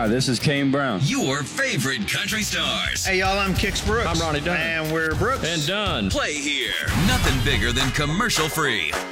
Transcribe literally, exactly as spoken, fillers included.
Hi, this is Kane Brown. Your favorite country stars. Hey, y'all, I'm Kix Brooks. I'm Ronnie Dunn. And we're Brooks. And Dunn. Play here. Nothing bigger than commercial free